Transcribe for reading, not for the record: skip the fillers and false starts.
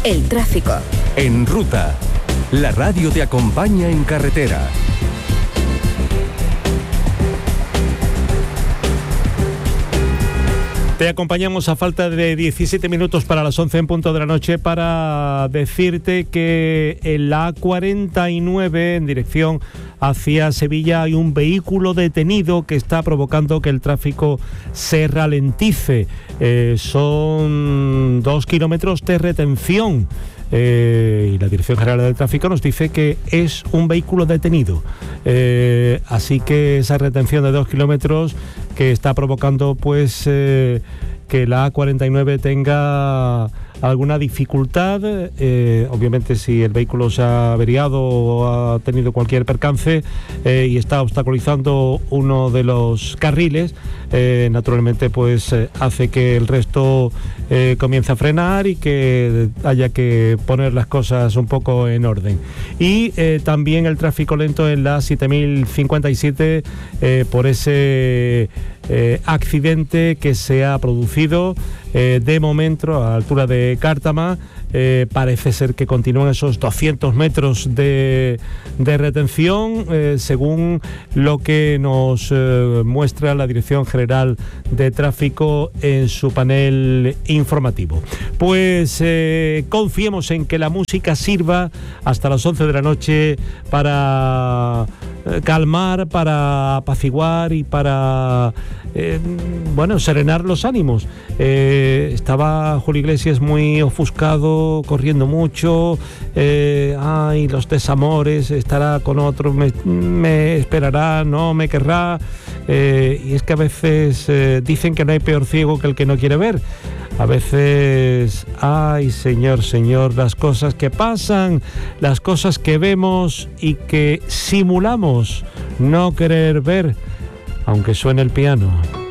El tráfico. En Ruta, la radio te acompaña en carretera. Te acompañamos a falta de 17 minutos para las 11 en punto de la noche para decirte que en la A49 en dirección hacia Sevilla hay un vehículo detenido que está provocando que el tráfico se ralentice. Son 2 kilómetros de retención. Y la Dirección General del Tráfico nos dice que es un vehículo detenido. Así que esa retención de 2 kilómetros que está provocando pues que la A49 tenga alguna dificultad, obviamente si el vehículo se ha averiado o ha tenido cualquier percance y está obstaculizando uno de los carriles, naturalmente pues hace que el resto comience a frenar y que haya que poner las cosas un poco en orden. Y también el tráfico lento en la 7057 por ese accidente que se ha producido de momento a la altura de Cártama. Parece ser que continúan esos 200 metros de retención, según lo que nos muestra la Dirección General de Tráfico en su panel informativo. Pues confiemos en que la música sirva hasta las 11 de la noche para calmar, para apaciguar y para serenar los ánimos. Estaba Julio Iglesias muy ofuscado, corriendo mucho, los desamores, estará con otro, me esperará, no me querrá, y es que a veces dicen que no hay peor ciego que el que no quiere ver. A veces, ay señor, las cosas que pasan, las cosas que vemos y que simulamos no querer ver, aunque suene el piano.